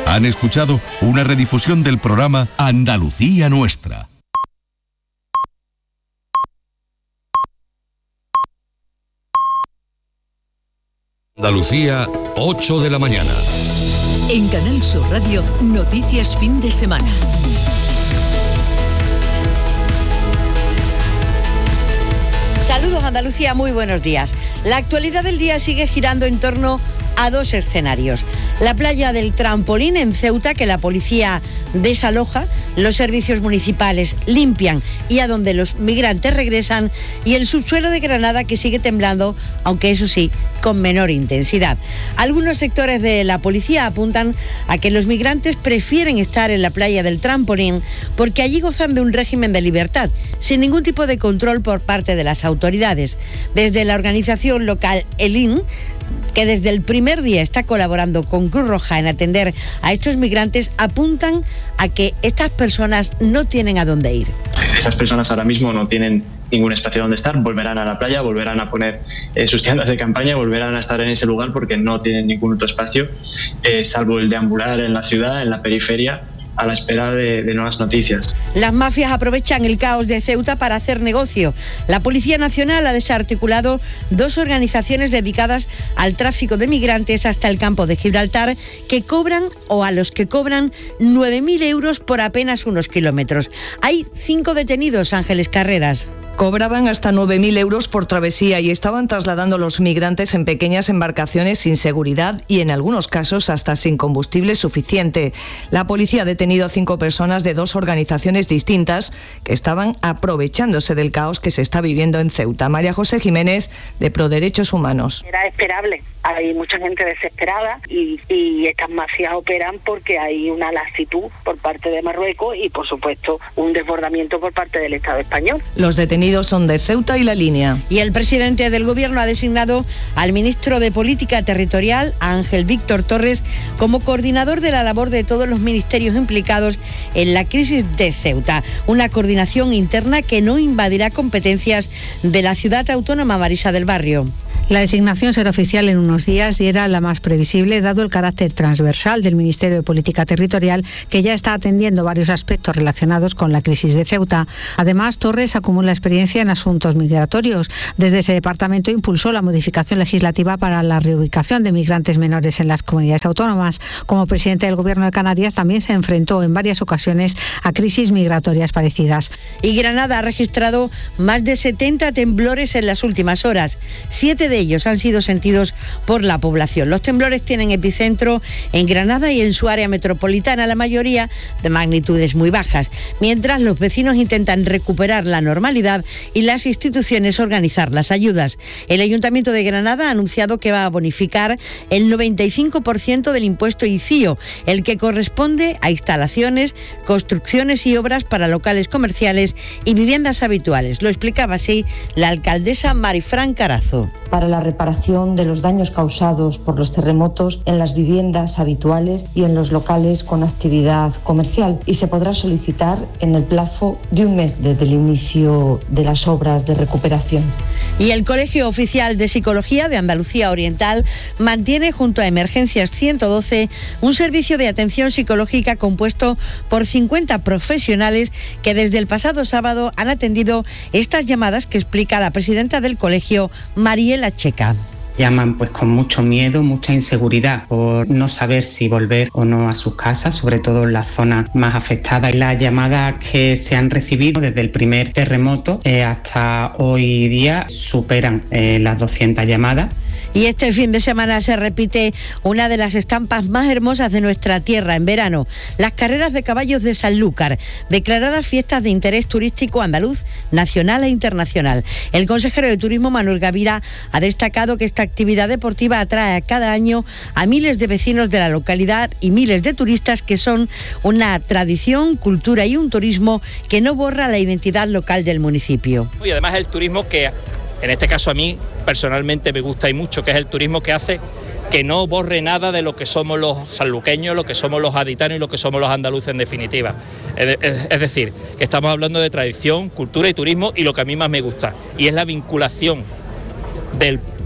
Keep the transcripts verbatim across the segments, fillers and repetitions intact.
Han escuchado una redifusión del programa Andalucía Nuestra. Andalucía, ocho de la mañana. En Canal Sur Radio, noticias fin de semana. Saludos Andalucía, muy buenos días. La actualidad del día sigue girando en torno a dos escenarios. La playa del Trampolín en Ceuta, que la policía desaloja, los servicios municipales limpian y a donde los migrantes regresan, y el subsuelo de Granada, que sigue temblando, aunque eso sí, con menor intensidad. Algunos sectores de la policía apuntan a que los migrantes prefieren estar en la playa del Trampolín porque allí gozan de un régimen de libertad, sin ningún tipo de control por parte de las autoridades. Desde la organización local ELIN, que desde el primer día está colaborando con Cruz Roja en atender a estos migrantes, apuntan a que estas personas no tienen a dónde ir. Esas personas ahora mismo no tienen ningún espacio donde estar, volverán a la playa, volverán a poner eh, sus tiendas de campaña, volverán a estar en ese lugar porque no tienen ningún otro espacio, eh, salvo el de ambular en la ciudad, en la periferia, a la espera de, de nuevas noticias. Las mafias aprovechan el caos de Ceuta para hacer negocio. La Policía Nacional ha desarticulado dos organizaciones dedicadas al tráfico de migrantes hasta el campo de Gibraltar, que cobran, o a los que cobran, nueve mil euros por apenas unos kilómetros. Hay cinco detenidos, Ángeles Carreras. Cobraban hasta nueve mil euros por travesía y estaban trasladando a los migrantes en pequeñas embarcaciones sin seguridad y en algunos casos hasta sin combustible suficiente. La policía ha detenido a cinco personas de dos organizaciones distintas que estaban aprovechándose del caos que se está viviendo en Ceuta. María José Jiménez, de Proderechos Humanos. Era esperable. Hay mucha gente desesperada y, y estas mafias operan porque hay una laxitud por parte de Marruecos y, por supuesto, un desbordamiento por parte del Estado español. Los detenidos son de Ceuta y La Línea. Y el presidente del Gobierno ha designado al ministro de Política Territorial, Ángel Víctor Torres, como coordinador de la labor de todos los ministerios implicados en la crisis de Ceuta. Una coordinación interna que no invadirá competencias de la ciudad autónoma Marisa del Barrio. La designación será oficial en unos días y era la más previsible, dado el carácter transversal del Ministerio de Política Territorial, que ya está atendiendo varios aspectos relacionados con la crisis de Ceuta. Además, Torres acumula experiencia en asuntos migratorios. Desde ese departamento impulsó la modificación legislativa para la reubicación de migrantes menores en las comunidades autónomas. Como presidente del Gobierno de Canarias, también se enfrentó en varias ocasiones a crisis migratorias parecidas. Y Granada ha registrado más de setenta temblores en las últimas horas. Siete de ellos han sido sentidos por la población. Los temblores tienen epicentro en Granada y en su área metropolitana, la mayoría de magnitudes muy bajas, mientras los vecinos intentan recuperar la normalidad y las instituciones organizar las ayudas. El Ayuntamiento de Granada ha anunciado que va a bonificar el noventa y cinco por ciento del impuesto I C I O, el que corresponde a instalaciones, construcciones y obras para locales comerciales y viviendas habituales. Lo explicaba así la alcaldesa Marifran Carazo. Para la reparación de los daños causados por los terremotos en las viviendas habituales y en los locales con actividad comercial, y se podrá solicitar en el plazo de un mes desde el inicio de las obras de recuperación. Y el Colegio Oficial de Psicología de Andalucía Oriental mantiene junto a Emergencias ciento doce un servicio de atención psicológica compuesto por cincuenta profesionales que desde el pasado sábado han atendido estas llamadas que explica la presidenta del colegio, Mariela Checa. Llaman pues con mucho miedo, mucha inseguridad por no saber si volver o no a sus casas, sobre todo en las zonas más afectadas. Las llamadas que se han recibido desde el primer terremoto eh, hasta hoy día superan eh, las doscientas llamadas. Y este fin de semana se repite una de las estampas más hermosas de nuestra tierra en verano, las carreras de caballos de Sanlúcar, declaradas fiestas de interés turístico andaluz, nacional e internacional. El consejero de Turismo, Manuel Gavira, ha destacado que esta actividad deportiva atrae cada año a miles de vecinos de la localidad y miles de turistas, que son una tradición, cultura y un turismo que no borra la identidad local del municipio. Y además el turismo que, en este caso a mí personalmente me gusta y mucho, que es el turismo que hace que no borre nada de lo que somos los sanluqueños, lo que somos los gaditanos y lo que somos los andaluces en definitiva. Es, es, es decir, que estamos hablando de tradición, cultura y turismo, y lo que a mí más me gusta, y es la vinculación del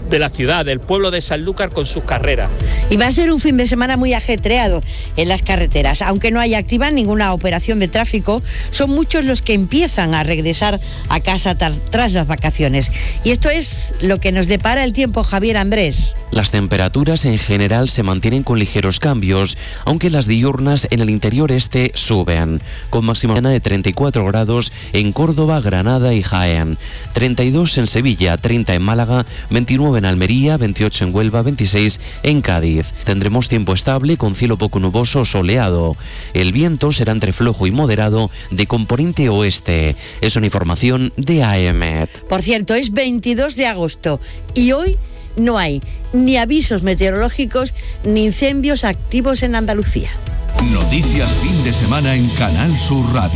de la ciudad, del pueblo de Sanlúcar con sus carreras. Y va a ser un fin de semana muy ajetreado en las carreteras. Aunque no haya activa ninguna operación de tráfico, son muchos los que empiezan a regresar a casa tras las vacaciones. Y esto es lo que nos depara el tiempo, Javier Andrés. Las temperaturas en general se mantienen con ligeros cambios, aunque las diurnas en el interior este suben, con máxima de treinta y cuatro grados en Córdoba, Granada y Jaén, treinta y dos en Sevilla, treinta en Málaga, veintinueve en Almería, veintiocho en Huelva, veintiséis en Cádiz. Tendremos tiempo estable con cielo poco nuboso soleado. El viento será entre flojo y moderado de componente oeste. Es una información de A E M E T. Por cierto, es veintidós de agosto y hoy no hay ni avisos meteorológicos ni incendios activos en Andalucía. Noticias fin de semana en Canal Sur Radio.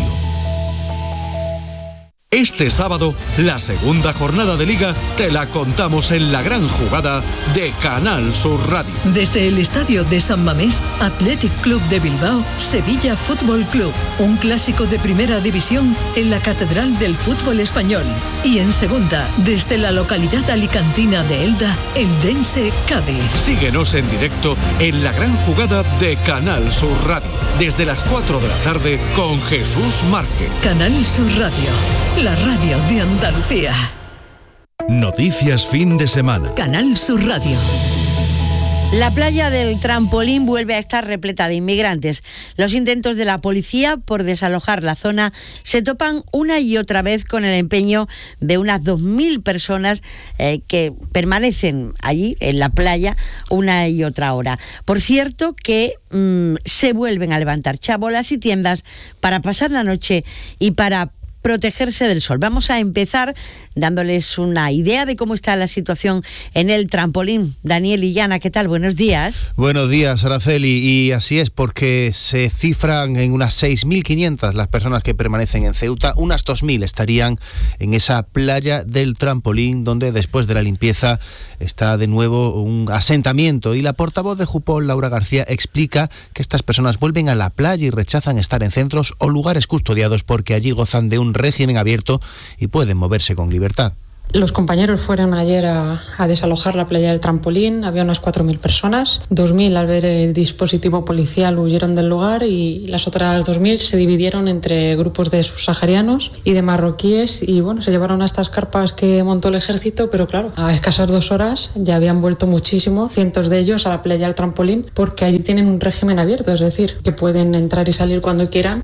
Este sábado, la segunda jornada de Liga te la contamos en la gran jugada de Canal Sur Radio. Desde el estadio de San Mamés, Athletic Club de Bilbao, Sevilla Fútbol Club. Un clásico de primera división en la Catedral del Fútbol Español. Y en segunda, desde la localidad alicantina de Elda, Eldense Cádiz. Síguenos en directo en la gran jugada de Canal Sur Radio. Desde las cuatro de la tarde con Jesús Márquez. Canal Sur Radio. La radio de Andalucía. Noticias fin de semana. Canal Sur Radio. La playa del Trampolín vuelve a estar repleta de inmigrantes. Los intentos de la policía por desalojar la zona se topan una y otra vez con el empeño de unas dos mil personas eh, que permanecen allí en la playa una y otra hora. Por cierto que mmm, se vuelven a levantar chabolas y tiendas para pasar la noche y para protegerse del sol. Vamos a empezar dándoles una idea de cómo está la situación en el Trampolín. Daniel Illana, ¿qué tal? Buenos días. Buenos días, Araceli. Y así es, porque se cifran en unas seis mil quinientas las personas que permanecen en Ceuta. Unas dos mil estarían en esa playa del Trampolín, donde después de la limpieza está de nuevo un asentamiento. Y la portavoz de Jupol, Laura García, explica que estas personas vuelven a la playa y rechazan estar en centros o lugares custodiados porque allí gozan de un régimen abierto y pueden moverse con libertad. Los compañeros fueron ayer a, a desalojar la playa del Trampolín, había unas cuatro mil personas, dos mil al ver el dispositivo policial huyeron del lugar y las otras dos mil se dividieron entre grupos de subsaharianos y de marroquíes y bueno, se llevaron a estas carpas que montó el ejército, pero claro, a escasas dos horas ya habían vuelto muchísimos, cientos de ellos a la playa del Trampolín porque allí tienen un régimen abierto, es decir, que pueden entrar y salir cuando quieran.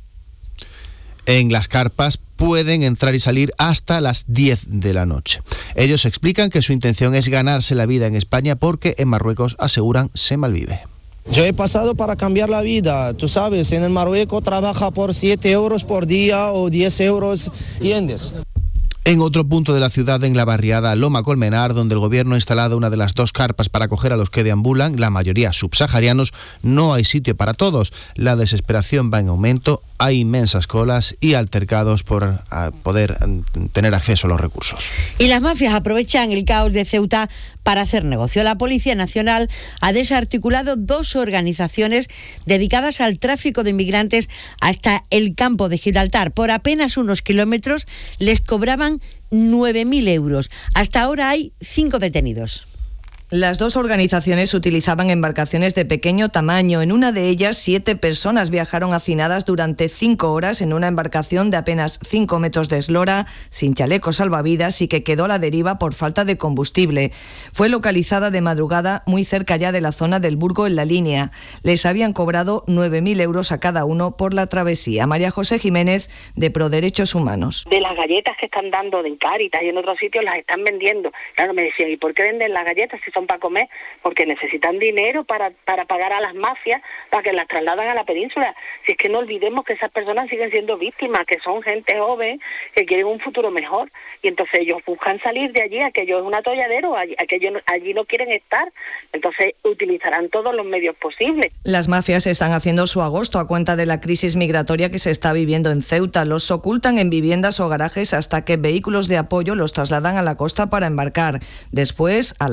En las carpas pueden entrar y salir hasta las diez de la noche. Ellos explican que su intención es ganarse la vida en España porque en Marruecos, aseguran, se malvive. Yo he pasado para cambiar la vida, tú sabes, en el Marruecos trabaja por siete euros por día o diez euros, ¿entiendes? En otro punto de la ciudad, en la barriada Loma Colmenar, donde el gobierno ha instalado una de las dos carpas para acoger a los que deambulan, la mayoría subsaharianos, no hay sitio para todos. La desesperación va en aumento, hay inmensas colas y altercados por poder tener acceso a los recursos. Y las mafias aprovechan el caos de Ceuta para hacer negocio. La Policía Nacional ha desarticulado dos organizaciones dedicadas al tráfico de inmigrantes hasta el campo de Gibraltar. Por apenas unos kilómetros les cobraban nueve mil euros. Hasta ahora hay cinco detenidos. Las dos organizaciones utilizaban embarcaciones de pequeño tamaño. En una de ellas, siete personas viajaron hacinadas durante cinco horas en una embarcación de apenas cinco metros de eslora, sin chalecos salvavidas y que quedó a la deriva por falta de combustible. Fue localizada de madrugada muy cerca ya de la zona del Burgo en La Línea. Les habían cobrado nueve mil euros a cada uno por la travesía. María José Jiménez, de Proderechos Humanos. De las galletas que están dando en Cáritas y en otros sitios las están vendiendo. Claro, me decían, ¿y por qué venden las galletas si son para comer? Porque necesitan dinero para, para pagar a las mafias para que las trasladan a la península. Si es que no olvidemos que esas personas siguen siendo víctimas, que son gente joven, que quieren un futuro mejor, y entonces ellos buscan salir de allí, aquello es un atolladero, allí, aquello, allí no quieren estar, entonces utilizarán todos los medios posibles. Las mafias están haciendo su agosto a cuenta de la crisis migratoria que se está viviendo en Ceuta. Los ocultan en viviendas o garajes hasta que vehículos de apoyo los trasladan a la costa para embarcar. Después, a la llegada,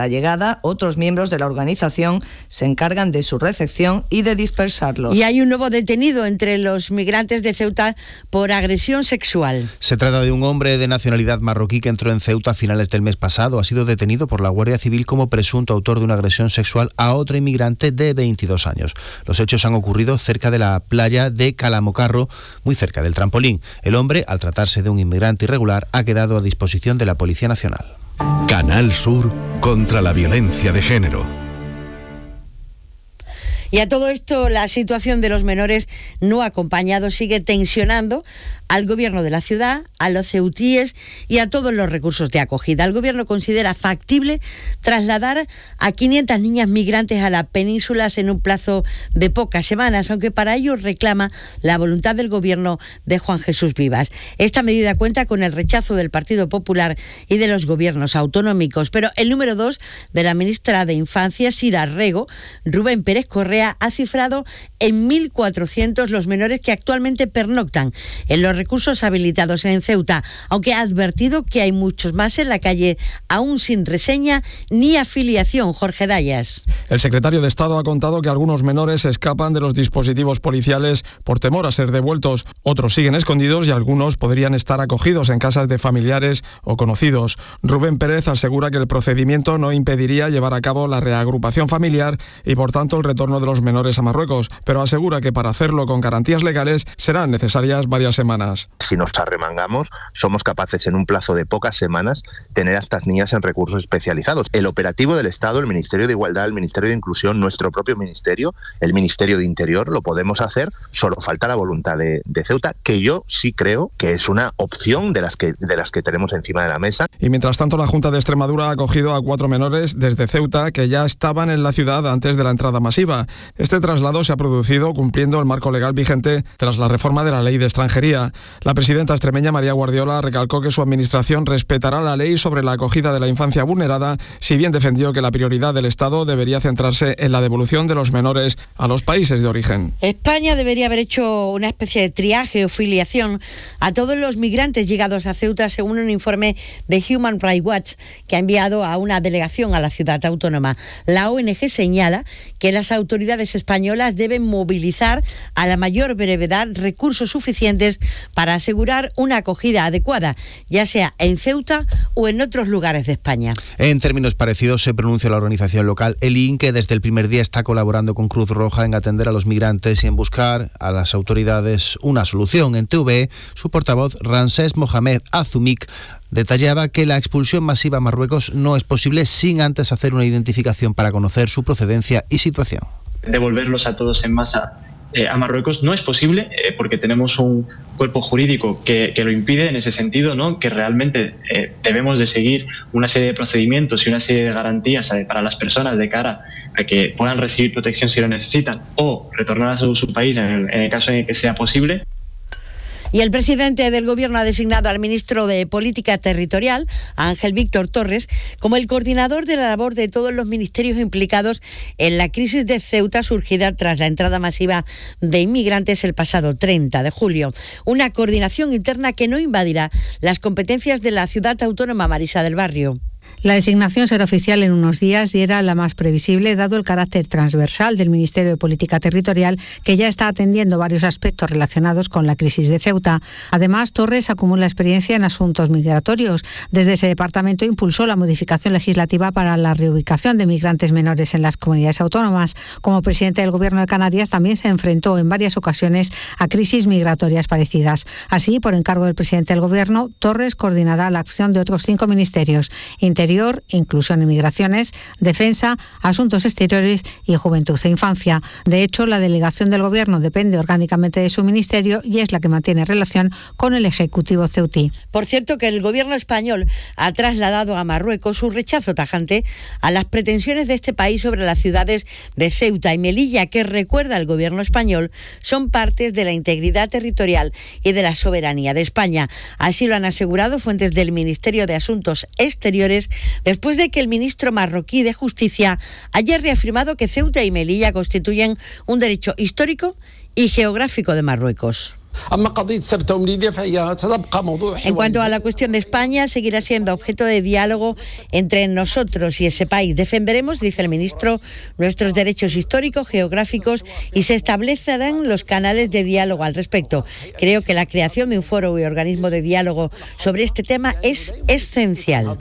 Ceuta, otros miembros de la organización se encargan de su recepción y de dispersarlos. Y hay un nuevo detenido entre los migrantes de Ceuta por agresión sexual. Se trata de un hombre de nacionalidad marroquí que entró en Ceuta a finales del mes pasado. Ha sido detenido por la Guardia Civil como presunto autor de una agresión sexual a otro inmigrante de veintidós años. Los hechos han ocurrido cerca de la playa de Calamocarro, muy cerca del trampolín. El hombre, al tratarse de un inmigrante irregular, ha quedado a disposición de la Policía Nacional. Canal Sur contra la violencia de género. Y a todo esto, la situación de los menores no acompañados sigue tensionando al gobierno de la ciudad, a los ceutíes y a todos los recursos de acogida. El gobierno considera factible trasladar a quinientas niñas migrantes a las penínsulas en un plazo de pocas semanas, aunque para ello reclama la voluntad del gobierno de Juan Jesús Vivas. Esta medida cuenta con el rechazo del Partido Popular y de los gobiernos autonómicos, pero el número dos de la ministra de Infancia, Sira Rego, Rubén Pérez Correa, ha cifrado en mil cuatrocientos los menores que actualmente pernoctan en los recursos habilitados en Ceuta, aunque ha advertido que hay muchos más en la calle aún sin reseña ni afiliación. Jorge Dayas. El secretario de Estado ha contado que algunos menores escapan de los dispositivos policiales por temor a ser devueltos. Otros siguen escondidos y algunos podrían estar acogidos en casas de familiares o conocidos. Rubén Pérez asegura que el procedimiento no impediría llevar a cabo la reagrupación familiar y por tanto el retorno de los menores a Marruecos, pero asegura que para hacerlo con garantías legales serán necesarias varias semanas. Si nos arremangamos, somos capaces en un plazo de pocas semanas tener a estas niñas en recursos especializados. El operativo del Estado, el Ministerio de Igualdad, el Ministerio de Inclusión, nuestro propio ministerio, el Ministerio de Interior, lo podemos hacer, solo falta la voluntad de, de Ceuta, que yo sí creo que es una opción de las que, de las que tenemos encima de la mesa. Y mientras tanto, la Junta de Extremadura ha acogido a cuatro menores desde Ceuta que ya estaban en la ciudad antes de la entrada masiva. Este traslado se ha producido cumpliendo el marco legal vigente tras la reforma de la Ley de Extranjería. La presidenta extremeña María Guardiola recalcó que su administración respetará la ley sobre la acogida de la infancia vulnerada, si bien defendió que la prioridad del Estado debería centrarse en la devolución de los menores a los países de origen. España debería haber hecho una especie de triaje o filiación a todos los migrantes llegados a Ceuta, según un informe de Human Rights Watch que ha enviado a una delegación a la ciudad autónoma. La O N G señala que las autoridades españolas deben movilizar a la mayor brevedad recursos suficientes para asegurar una acogida adecuada, ya sea en Ceuta o en otros lugares de España. En términos parecidos se pronuncia la organización local El I N, que desde el primer día está colaborando con Cruz Roja en atender a los migrantes y en buscar a las autoridades una solución. En T V E, su portavoz Ramsés Mohamed Azumik detallaba que la expulsión masiva a Marruecos no es posible sin antes hacer una identificación para conocer su procedencia y situación. Devolverlos a todos en masa eh, a Marruecos no es posible eh, porque tenemos un cuerpo jurídico que, que lo impide en ese sentido, ¿no? Que realmente eh, debemos de seguir una serie de procedimientos y una serie de garantías eh, para las personas de cara a que puedan recibir protección si lo necesitan o retornar a su, su país en el, en el caso en el que sea posible. Y el presidente del Gobierno ha designado al ministro de Política Territorial, Ángel Víctor Torres, como el coordinador de la labor de todos los ministerios implicados en la crisis de Ceuta surgida tras la entrada masiva de inmigrantes el pasado treinta de julio. Una coordinación interna que no invadirá las competencias de la ciudad autónoma Marisa del Barrio. La designación será oficial en unos días y era la más previsible dado el carácter transversal del Ministerio de Política Territorial, que ya está atendiendo varios aspectos relacionados con la crisis de Ceuta. Además, Torres acumula experiencia en asuntos migratorios. Desde ese departamento impulsó la modificación legislativa para la reubicación de migrantes menores en las comunidades autónomas. Como presidente del Gobierno de Canarias, también se enfrentó en varias ocasiones a crisis migratorias parecidas. Así, por encargo del presidente del Gobierno, Torres coordinará la acción de otros cinco ministerios: Interior, Inclusión y Migraciones, Defensa, Asuntos Exteriores y Juventud e Infancia. De hecho, la delegación del Gobierno depende orgánicamente de su ministerio y es la que mantiene relación con el Ejecutivo ceutí. Por cierto, que el Gobierno español ha trasladado a Marruecos su rechazo tajante a las pretensiones de este país sobre las ciudades de Ceuta y Melilla, que, recuerda el Gobierno español, son partes de la integridad territorial y de la soberanía de España. Así lo han asegurado fuentes del Ministerio de Asuntos Exteriores, después de que el ministro marroquí de Justicia haya reafirmado que Ceuta y Melilla constituyen un derecho histórico y geográfico de Marruecos. En cuanto a la cuestión de España, seguirá siendo objeto de diálogo entre nosotros y ese país. Defenderemos, dice el ministro, nuestros derechos históricos, geográficos y se establecerán los canales de diálogo al respecto. Creo que la creación de un foro y organismo de diálogo sobre este tema es esencial.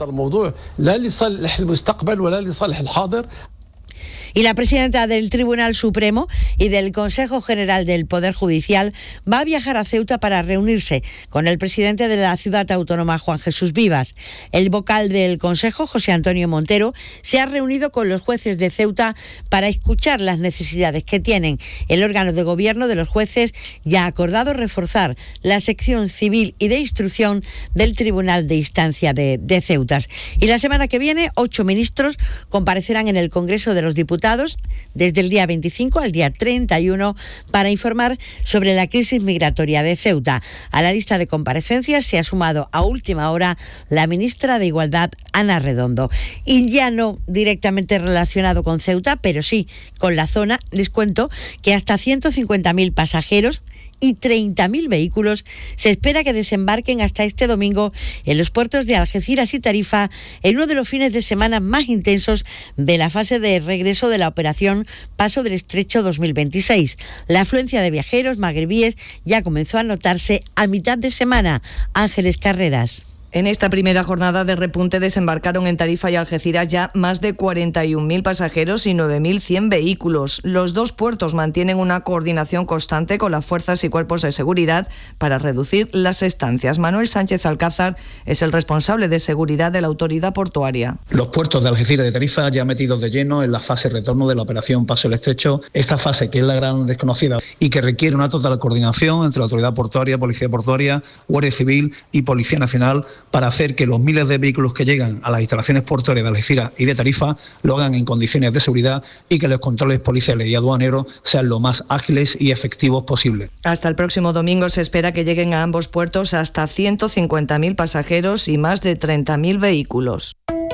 Y la presidenta del Tribunal Supremo y del Consejo General del Poder Judicial va a viajar a Ceuta para reunirse con el presidente de la ciudad autónoma, Juan Jesús Vivas. El vocal del Consejo, José Antonio Montero, se ha reunido con los jueces de Ceuta para escuchar las necesidades que tienen. El órgano de gobierno de los jueces ya ha acordado reforzar la sección civil y de instrucción del Tribunal de Instancia de, de Ceuta. Y la semana que viene, ocho ministros comparecerán en el Congreso de los Diputados desde el día veinticinco al día treinta y uno para informar sobre la crisis migratoria de Ceuta. A la lista de comparecencias se ha sumado a última hora la ministra de Igualdad, Ana Redondo. Y ya no directamente relacionado con Ceuta, pero sí con la zona, les cuento que hasta ciento cincuenta mil pasajeros y treinta mil vehículos se espera que desembarquen hasta este domingo en los puertos de Algeciras y Tarifa en uno de los fines de semana más intensos de la fase de regreso de la operación Paso del Estrecho dos mil veintiséis. La afluencia de viajeros magrebíes ya comenzó a notarse a mitad de semana. Ángeles Carreras. En esta primera jornada de repunte desembarcaron en Tarifa y Algeciras ya más de cuarenta y un mil pasajeros y nueve mil cien vehículos. Los dos puertos mantienen una coordinación constante con las fuerzas y cuerpos de seguridad para reducir las estancias. Manuel Sánchez Alcázar es el responsable de seguridad de la autoridad portuaria. Los puertos de Algeciras y de Tarifa ya metidos de lleno en la fase retorno de la operación Paso del Estrecho. Esta fase, que es la gran desconocida y que requiere una total coordinación entre la autoridad portuaria, policía portuaria, Guardia Civil y Policía Nacional, para hacer que los miles de vehículos que llegan a las instalaciones portuarias de Algeciras y de Tarifa lo hagan en condiciones de seguridad y que los controles policiales y aduaneros sean lo más ágiles y efectivos posible. Hasta el próximo domingo se espera que lleguen a ambos puertos hasta ciento cincuenta mil pasajeros y más de treinta mil vehículos.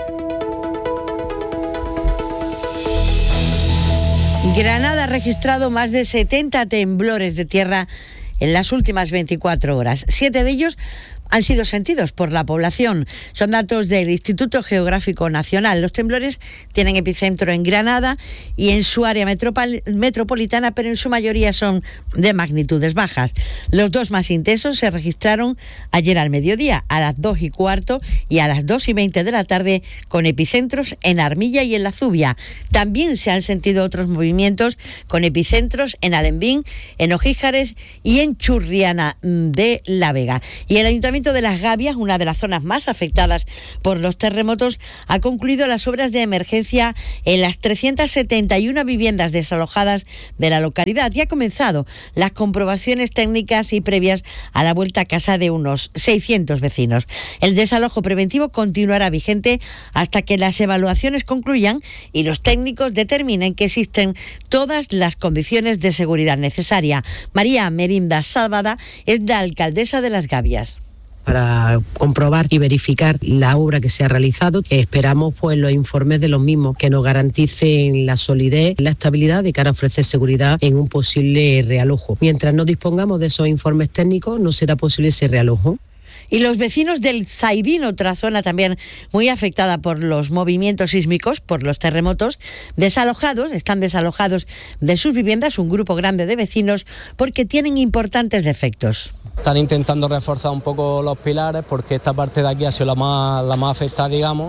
Granada ha registrado más de setenta temblores de tierra en las últimas veinticuatro horas. Siete de ellos han sido sentidos por la población. Son datos del Instituto Geográfico Nacional. Los temblores tienen epicentro en Granada y en su área metropol- metropolitana, pero en su mayoría son de magnitudes bajas. Los dos más intensos se registraron ayer al mediodía, a las dos y cuarto y a las dos y veinte de la tarde, con epicentros en Armilla y en La Zubia. También se han sentido otros movimientos con epicentros en Alembín, en Ojíjares y en Churriana de la Vega. Y el Ayuntamiento de Las Gavias, una de las zonas más afectadas por los terremotos, ha concluido las obras de emergencia en las trescientas setenta y una viviendas desalojadas de la localidad y ha comenzado las comprobaciones técnicas y previas a la vuelta a casa de unos seiscientos vecinos. El desalojo preventivo continuará vigente hasta que las evaluaciones concluyan y los técnicos determinen que existen todas las condiciones de seguridad necesarias. María Merinda Sábada es la alcaldesa de Las Gavias. Para comprobar y verificar la obra que se ha realizado. Esperamos pues los informes de los mismos que nos garanticen la solidez, la estabilidad de cara a ofrecer seguridad en un posible realojo. Mientras no dispongamos de esos informes técnicos, no será posible ese realojo. Y los vecinos del Zaidín, otra zona también muy afectada por los movimientos sísmicos, por los terremotos, desalojados, están desalojados de sus viviendas, un grupo grande de vecinos, porque tienen importantes defectos. Están intentando reforzar un poco los pilares porque esta parte de aquí ha sido la más, la más afectada, digamos,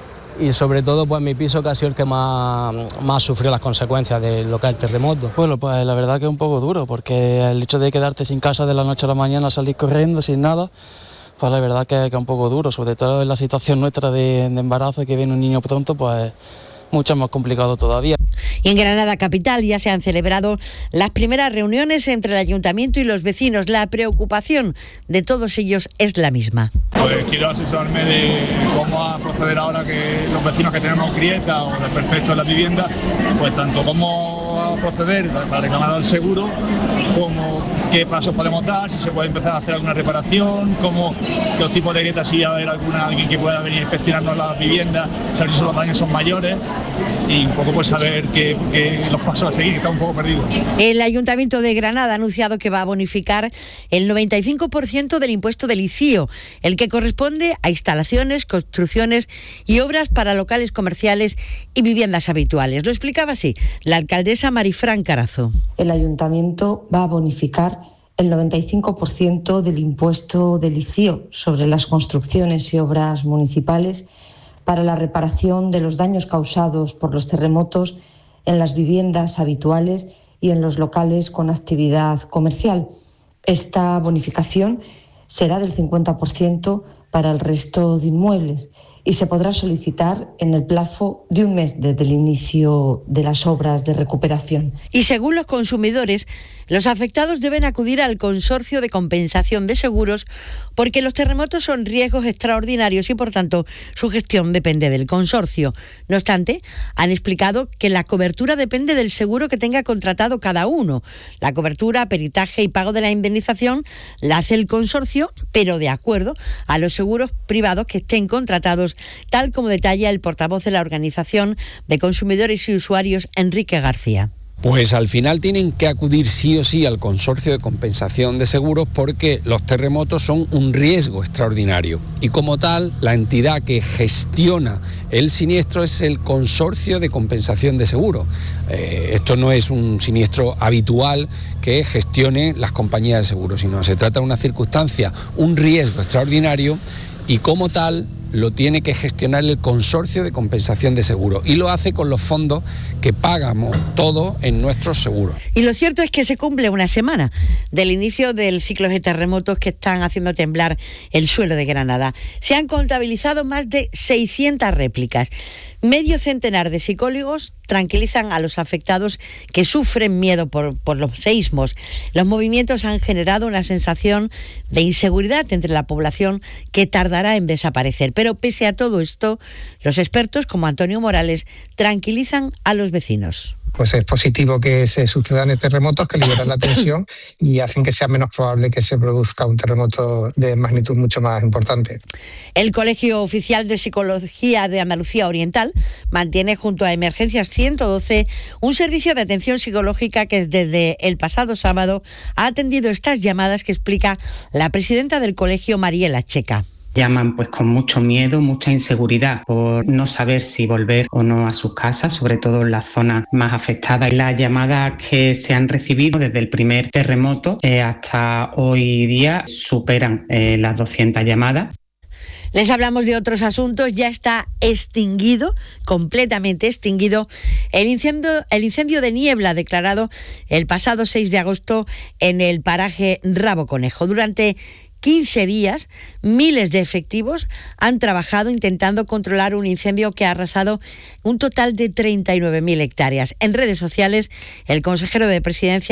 y sobre todo pues mi piso que ha sido el que más, más sufrió las consecuencias de lo que es el terremoto. Bueno, pues la verdad que es un poco duro porque el hecho de quedarte sin casa de la noche a la mañana, salir corriendo sin nada, pues la verdad que, que es un poco duro, sobre todo en la situación nuestra de, de embarazo y que viene un niño pronto, pues mucho más complicado todavía. Y en Granada capital ya se han celebrado las primeras reuniones entre el ayuntamiento y los vecinos. La preocupación de todos ellos es la misma. Pues quiero asesorarme de cómo a proceder ahora que los vecinos que tenemos grietas o desperfectos en la vivienda, pues tanto cómo cómo proceder para reclamar el seguro, cómo, qué pasos podemos dar, si se puede empezar a hacer alguna reparación, cómo los tipos de grietas, si va a haber alguna, alguien que pueda venir a inspeccionarnos las viviendas, saber si los daños son mayores y un poco pues saber qué, qué los pasos a seguir, que está un poco perdido. El Ayuntamiento de Granada ha anunciado que va a bonificar el noventa y cinco por ciento del impuesto del I C I O, el que corresponde a instalaciones, construcciones y obras para locales comerciales y viviendas habituales. Lo explicaba así la alcaldesa Marifran Carazo. El Ayuntamiento va a bonificar el noventa y cinco por ciento del impuesto del I C I O sobre las construcciones y obras municipales para la reparación de los daños causados por los terremotos en las viviendas habituales y en los locales con actividad comercial. Esta bonificación será del cincuenta por ciento para el resto de inmuebles y se podrá solicitar en el plazo de un mes desde el inicio de las obras de recuperación. Y según los consumidores, los afectados deben acudir al Consorcio de Compensación de Seguros porque los terremotos son riesgos extraordinarios y, por tanto, su gestión depende del consorcio. No obstante, han explicado que la cobertura depende del seguro que tenga contratado cada uno. La cobertura, peritaje y pago de la indemnización la hace el consorcio, pero de acuerdo a los seguros privados que estén contratados, tal como detalla el portavoz de la Organización de Consumidores y Usuarios, Enrique García. Pues al final tienen que acudir sí o sí al Consorcio de Compensación de Seguros porque los terremotos son un riesgo extraordinario y como tal la entidad que gestiona el siniestro es el Consorcio de Compensación de Seguros. Eh, esto no es un siniestro habitual que gestione las compañías de seguros, sino se trata de una circunstancia, un riesgo extraordinario y como tal lo tiene que gestionar el Consorcio de Compensación de Seguros y lo hace con los fondos que pagamos todos en nuestros seguros. Y lo cierto es que se cumple una semana del inicio del ciclo de terremotos que están haciendo temblar el suelo de Granada. Se han contabilizado más de seiscientas réplicas. Medio centenar de psicólogos tranquilizan a los afectados que sufren miedo por, por los seísmos. Los movimientos han generado una sensación de inseguridad entre la población que tardará en desaparecer. Pero pese a todo esto, los expertos como Antonio Morales tranquilizan a los vecinos. Pues es positivo que se sucedan terremotos que liberan la tensión y hacen que sea menos probable que se produzca un terremoto de magnitud mucho más importante. El Colegio Oficial de Psicología de Andalucía Oriental mantiene junto a Emergencias ciento doce un servicio de atención psicológica que desde el pasado sábado ha atendido estas llamadas que explica la presidenta del colegio, Mariela Checa. Llaman pues con mucho miedo, mucha inseguridad por no saber si volver o no a sus casas, sobre todo en las zonas más afectadas. Las llamadas que se han recibido desde el primer terremoto eh, hasta hoy día superan eh, las doscientas llamadas. Les hablamos de otros asuntos. Ya está extinguido, completamente extinguido, el incendio, el incendio de niebla declarado el pasado seis de agosto en el paraje Rabo Conejo. Durante quince días, miles de efectivos han trabajado intentando controlar un incendio que ha arrasado un total de treinta y nueve mil hectáreas. En redes sociales, el consejero de Presidencia